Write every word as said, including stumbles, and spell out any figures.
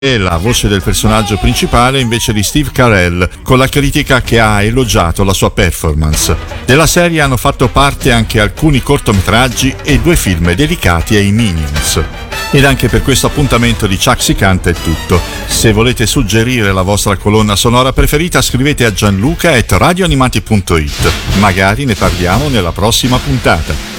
e la voce del personaggio principale invece di Steve Carell, con la critica che ha elogiato la sua performance. Della serie hanno fatto parte anche alcuni cortometraggi e due film dedicati ai Minions. Ed anche per questo appuntamento di Chuck si canta è tutto. Se volete suggerire la vostra colonna sonora preferita, scrivete a gianluca at radioanimati punto it. Magari ne parliamo nella prossima puntata.